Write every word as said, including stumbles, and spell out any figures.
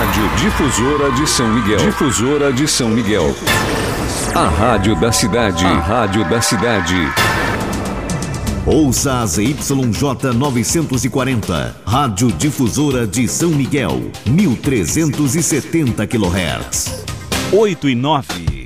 Rádio Difusora de São Miguel. Difusora de São Miguel. A rádio da cidade. A rádio da cidade. Ouça a Z Y J novecentos e quarenta, Rádio Difusora de São Miguel, mil trezentos e setenta quilohertz. oito e nove.